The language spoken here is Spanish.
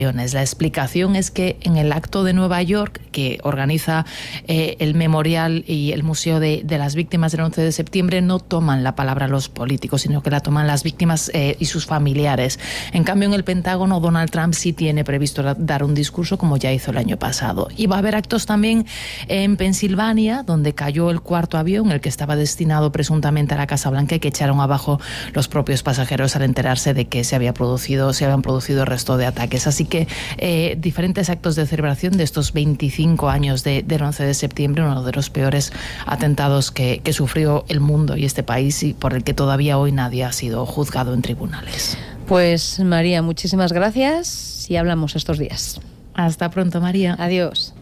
La explicación es que en el acto de Nueva York que organiza el Memorial y el Museo de las Víctimas del 11 de septiembre no toman la palabra los políticos, sino que la toman las víctimas y sus familiares. En cambio, en el Pentágono, Donald Trump sí tiene previsto dar un discurso, como ya hizo el año pasado. Y va a haber actos también en Pensilvania, donde cayó el cuarto avión, el que estaba destinado presuntamente a la Casa Blanca, y que echaron abajo los propios pasajeros al enterarse de que se habían producido el resto de ataques. Así que diferentes actos de celebración de estos 25 años del 11 de septiembre, uno de los peores atentados que sufrió el mundo y este país, y por el que todavía hoy nadie ha sido juzgado en tribunales. Pues María, muchísimas gracias y hablamos estos días. Hasta pronto, María. Adiós.